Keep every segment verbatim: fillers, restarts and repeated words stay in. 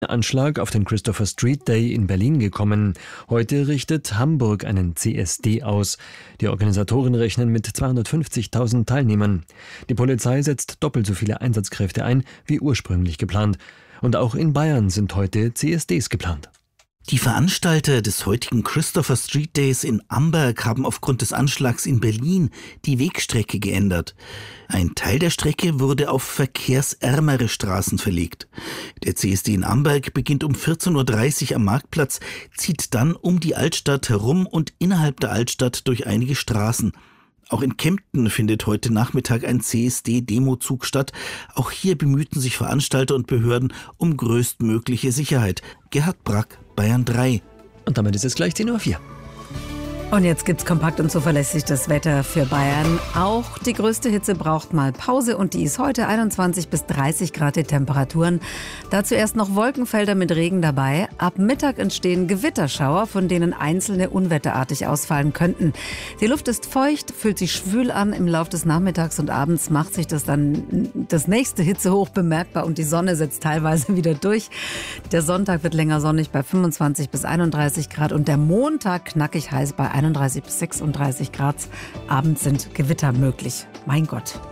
Terroranschlag auf den Christopher Street Day in Berlin gekommen. Heute richtet Hamburg einen C S D aus. Die Organisatoren rechnen mit zweihundertfünfzigtausend Teilnehmern. Die Polizei setzt doppelt so viele Einsatzkräfte ein wie ursprünglich geplant. Und auch in Bayern sind heute C S Ds geplant. Die Veranstalter des heutigen Christopher Street Days in Amberg haben aufgrund des Anschlags in Berlin die Wegstrecke geändert. Ein Teil der Strecke wurde auf verkehrsärmere Straßen verlegt. Der C S D in Amberg beginnt um vierzehn Uhr dreißig am Marktplatz, zieht dann um die Altstadt herum und innerhalb der Altstadt durch einige Straßen. Auch in Kempten findet heute Nachmittag ein C S D-Demozug statt. Auch hier bemühten sich Veranstalter und Behörden um größtmögliche Sicherheit. Gerhard Brack, Bayern drei. Und damit ist es gleich zehn Uhr vier. Und jetzt gibt's kompakt und zuverlässig das Wetter für Bayern. Auch die größte Hitze braucht mal Pause und die ist heute einundzwanzig bis dreißig Grad die Temperaturen. Dazu erst noch Wolkenfelder mit Regen dabei. Ab Mittag entstehen Gewitterschauer, von denen einzelne unwetterartig ausfallen könnten. Die Luft ist feucht, fühlt sich schwül an. Im Laufe des Nachmittags und Abends macht sich das dann das nächste Hitzehoch bemerkbar und die Sonne setzt teilweise wieder durch. Der Sonntag wird länger sonnig bei fünfundzwanzig bis einunddreißig Grad und der Montag knackig heiß bei einunddreißig bis sechsunddreißig Grad. Abends sind Gewitter möglich. Mein Gott.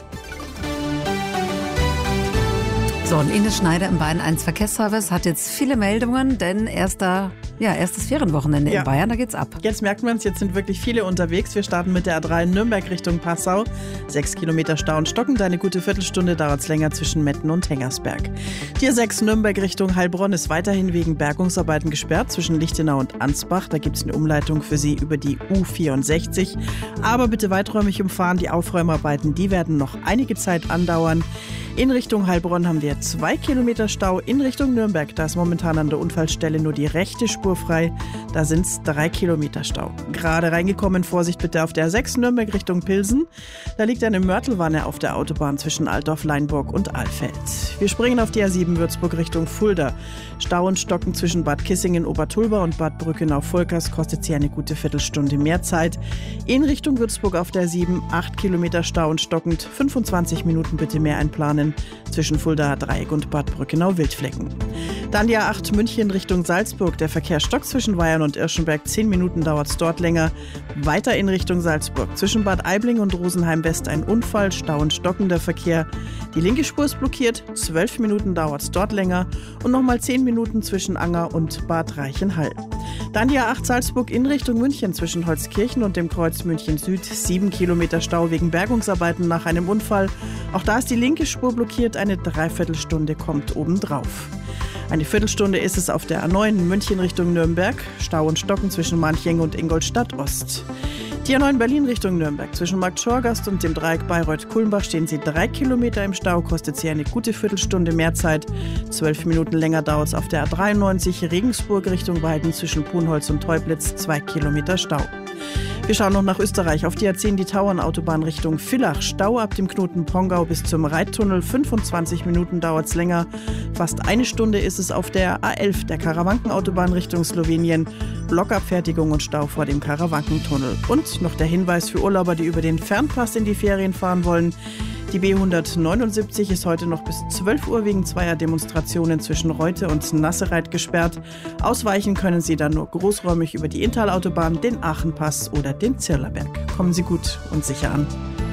So, und Ines Schneider im Bayern eins Verkehrsservice hat jetzt viele Meldungen, denn erster, ja, erstes Ferienwochenende ja. in Bayern, da geht's ab. Jetzt merkt man es, jetzt sind wirklich viele unterwegs. Wir starten mit der A drei Nürnberg Richtung Passau. Sechs Kilometer Stau und stockend, eine gute Viertelstunde dauert es länger zwischen Metten und Hengersberg. Die A sechs Nürnberg Richtung Heilbronn ist weiterhin wegen Bergungsarbeiten gesperrt zwischen Lichtenau und Ansbach. Da gibt es eine Umleitung für Sie über die U vierundsechzig. Aber bitte weiträumig umfahren, die Aufräumarbeiten, die werden noch einige Zeit andauern. In Richtung Heilbronn haben wir zwei Kilometer Stau. In Richtung Nürnberg, da ist momentan an der Unfallstelle nur die rechte Spur frei. Da sind es drei Kilometer Stau. Gerade reingekommen, Vorsicht bitte auf der A sechs Nürnberg Richtung Pilsen. Da liegt eine Mörtelwanne auf der Autobahn zwischen Altdorf, Leinburg und Alfeld. Wir springen auf die A sieben Würzburg Richtung Fulda. Stau und Stocken zwischen Bad Kissingen, Obertulba und Bad Brückenau-Volkers kostet Sie eine gute Viertelstunde mehr Zeit. In Richtung Würzburg auf der A sieben, acht Kilometer Stau und stockend, fünfundzwanzig Minuten bitte mehr einplanen. Zwischen Fulda Dreieck und Bad Brückenau-Wildflecken. Dann die A acht München Richtung Salzburg. Der Verkehr stockt zwischen Weyern und Irschenberg. Zehn Minuten dauert es dort länger. Weiter in Richtung Salzburg. Zwischen Bad Aibling und Rosenheim West ein Unfall. Stau und stockender Verkehr. Die linke Spur ist blockiert. Zwölf Minuten dauert es dort länger. Und nochmal zehn Minuten zwischen Anger und Bad Reichenhall. Dann die A acht Salzburg in Richtung München. Zwischen Holzkirchen und dem Kreuz München Süd. Sieben Kilometer Stau wegen Bergungsarbeiten nach einem Unfall. Auch da ist die linke Spur blockiert. Eine Dreiviertelstunde kommt obendrauf. Eine Viertelstunde ist es auf der A neun München Richtung Nürnberg. Stau und Stocken zwischen Manching und Ingolstadt Ost. Die A neun Berlin Richtung Nürnberg. Zwischen Markt Schorgast und dem Dreieck Bayreuth-Kulmbach stehen Sie drei Kilometer im Stau. Kostet Sie eine gute Viertelstunde mehr Zeit. Zwölf Minuten länger dauert es auf der A dreiundneunzig Regensburg Richtung Weiden. Zwischen Punholz und Teublitz zwei Kilometer Stau. Wir schauen noch nach Österreich auf die A zehn, die Tauernautobahn Richtung Villach. Stau ab dem Knoten Pongau bis zum Reittunnel. fünfundzwanzig Minuten dauert es länger. Fast eine Stunde ist es auf der A elf, der Karawankenautobahn Richtung Slowenien. Blockabfertigung und Stau vor dem Karawankentunnel. Und noch der Hinweis für Urlauber, die über den Fernpass in die Ferien fahren wollen. Die B hundertneunundsiebzig ist heute noch bis zwölf Uhr wegen zweier Demonstrationen zwischen Reute und Nassereit gesperrt. Ausweichen können Sie dann nur großräumig über die Inntal-Autobahn, den Aachenpass oder den Zirlerberg. Kommen Sie gut und sicher an.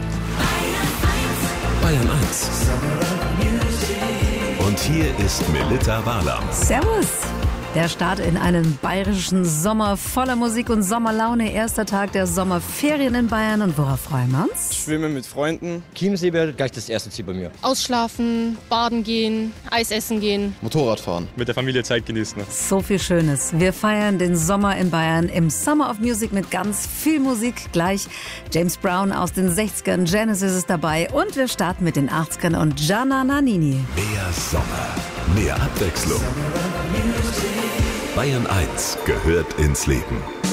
Bayern eins. Und hier ist Melitta Wahler. Servus. Der Start in einen bayerischen Sommer voller Musik und Sommerlaune. Erster Tag der Sommerferien in Bayern. Und worauf freuen wir uns? Schwimmen mit Freunden. Chiemsee wäre gleich das erste Ziel bei mir. Ausschlafen, baden gehen, Eis essen gehen. Motorradfahren. Mit der Familie Zeit genießen. So viel Schönes. Wir feiern den Sommer in Bayern im Summer of Music mit ganz viel Musik. Gleich James Brown aus den sechzigern, Genesis ist dabei. Und wir starten mit den achtzigern und Gianna Nannini. Mehr Sommer, mehr Abwechslung. Bayern eins gehört ins Leben.